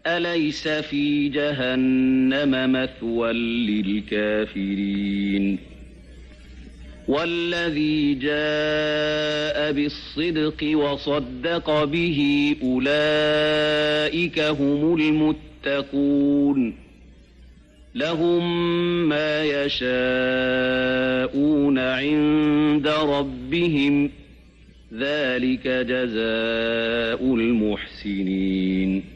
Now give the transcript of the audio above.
أليس في جهنم مثوى للكافرين والذي جاء بالصدق وصدق به أولئك هم المتقون لهم ما يشاءون عند ربهم ذلك جزاء المحسنين